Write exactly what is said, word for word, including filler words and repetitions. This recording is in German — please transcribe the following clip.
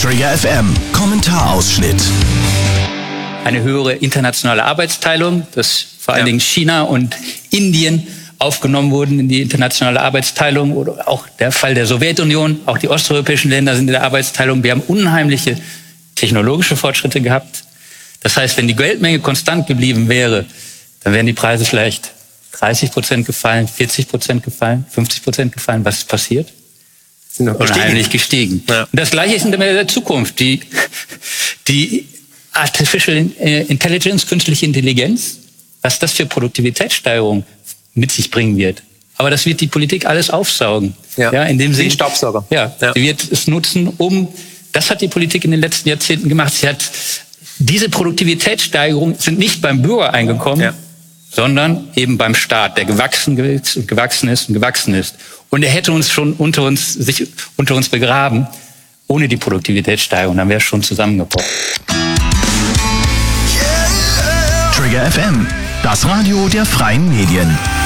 Trigger F M, Kommentarausschnitt. Eine höhere internationale Arbeitsteilung, dass vor allen ja. Dingen China und Indien aufgenommen wurden in die internationale Arbeitsteilung, oder auch der Fall der Sowjetunion, auch die osteuropäischen Länder sind in der Arbeitsteilung. Wir haben unheimliche technologische Fortschritte gehabt. Das heißt, wenn die Geldmenge konstant geblieben wäre, dann wären die Preise vielleicht dreißig Prozent gefallen, vierzig Prozent gefallen, fünfzig Prozent gefallen. Was ist passiert? Sind noch unheimlich gestiegen. Ja. Und das Gleiche ist in der Zukunft. Die, die Artificial Intelligence, künstliche Intelligenz, was das für Produktivitätssteigerung mit sich bringen wird. Aber das wird die Politik alles aufsaugen. Ja, ja indem sie, wie Staubsauger. Ja, ja, sie wird es nutzen, um, das hat die Politik in den letzten Jahrzehnten gemacht. Sie hat, diese Produktivitätssteigerungen sind nicht beim Bürger eingekommen, ja. sondern eben beim Staat, der gewachsen ist und gewachsen ist und gewachsen ist. Und er hätte uns schon unter uns, sich unter uns begraben, ohne die Produktivitätssteigerung. Dann wäre es schon zusammengebrochen. Trigger F M, das Radio der freien Medien.